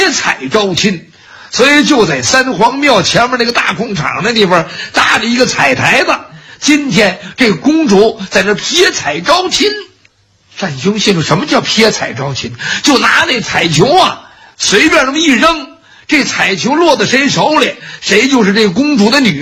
撇彩招亲，所以就在三皇庙前面那个大空场那地方搭着一个彩台子。今天这个公主在这撇彩招亲。单兄心里什么叫撇彩招亲？就拿那彩球啊，随便那么一扔，这彩球落到谁手里，谁就是这个公主的女